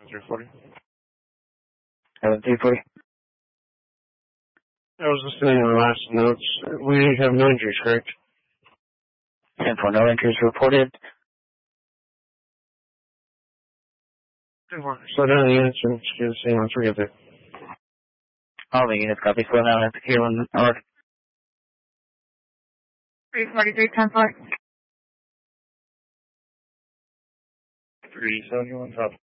340. 340. I was listening to the last notes. We have no injuries, correct? 10-4, no injuries reported. 10-4. Slow down the units and do the same once we get there. All the units copy. Slow down at the K1 or 343, 10-4. 371, copy.